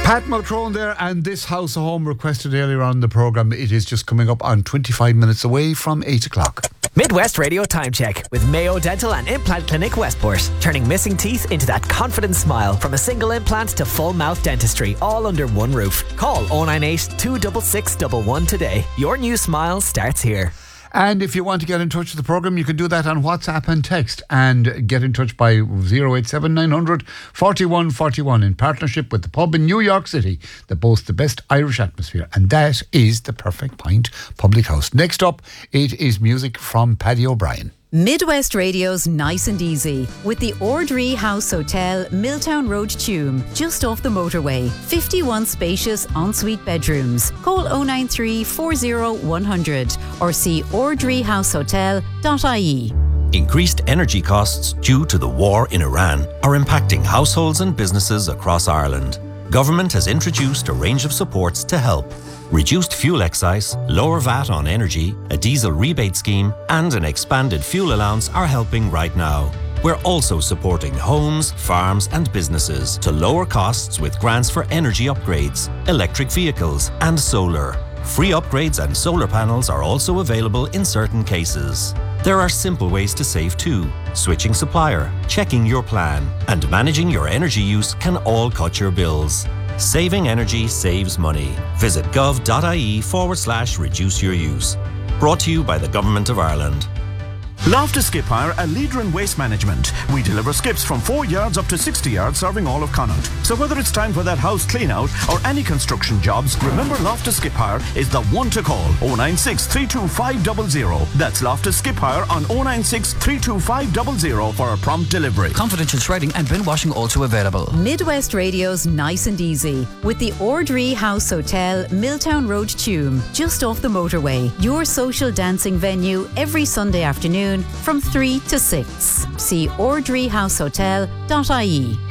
Pat Mulchrone there, and this House of Home requested earlier on in the programme. It is just coming up on 25 minutes away from 8 o'clock. Midwest Radio Time Check with Mayo Dental and Implant Clinic Westport. Turning missing teeth into that confident smile. From a single implant to full mouth dentistry, all under one roof. Call 098 266 111 today. Your new smile starts here. And if you want to get in touch with the programme, you can do that on WhatsApp and text, and get in touch by 087 900 4141 in partnership with the pub in New York City that boasts the best Irish atmosphere, and that is the Perfect Pint Public House. Next up, it is music from Paddy O'Brien. Midwest Radio's Nice and Easy with the Ordree House Hotel, Milltown Road, Tuam, just off the motorway. 51 spacious ensuite bedrooms. Call 093 40 100 or see ordreehousehotel.ie. Increased energy costs due to the war in Iran are impacting households and businesses across Ireland. Government has introduced a range of supports to help. Reduced fuel excise, lower VAT on energy, a diesel rebate scheme, and an expanded fuel allowance are helping right now. We're also supporting homes, farms, and businesses to lower costs with grants for energy upgrades, electric vehicles, and solar. Free upgrades and solar panels are also available in certain cases. There are simple ways to save too. Switching supplier, checking your plan, and managing your energy use can all cut your bills. Saving energy saves money. Visit gov.ie/reduce your use. Brought to you by the Government of Ireland. Loftus Skip Hire, a leader in waste management. We deliver skips from 4 yards up to 60 yards, serving all of Connaught. So whether it's time for that house clean out or any construction jobs, remember Loftus Skip Hire is the one to call. 096 325 00. That's Loftus Skip Hire on 096 325 00 for a prompt delivery. Confidential shredding and bin washing also available. Midwest Radio's Nice and Easy with the Ordree House Hotel, Milltown Road, Tuam, just off the motorway. Your social dancing venue every Sunday afternoon from 3 to 6. See ordreehousehotel.ie.